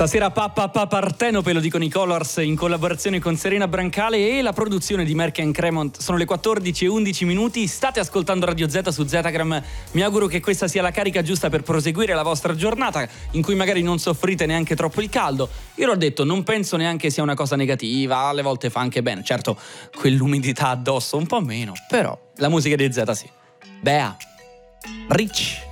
Stasera Partenope, lo dicono i Colors in collaborazione con Serena Brancale e la produzione di Merck & Cremont. Sono le 14:11. State ascoltando Radio Z su Zetagram. Mi auguro che questa sia la carica giusta per proseguire la vostra giornata, in cui magari non soffrite neanche troppo il caldo. Io l'ho detto, non penso neanche sia una cosa negativa, alle volte fa anche bene. Certo, quell'umidità addosso un po' meno, però la musica di Z sì. Bea, Rich.